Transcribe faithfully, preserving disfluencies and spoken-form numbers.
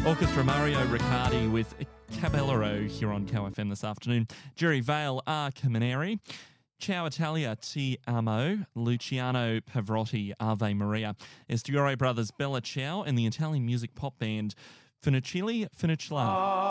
Orchestra Mario Riccardi with Caballero here on Cow F M this afternoon. Jerry Vale, A Camineri. Ciao Italia, Ti Amo. Luciano Pavarotti, Ave Maria. Estiore Brothers, Bella Ciao, and the Italian music pop band Funiculi Funicula.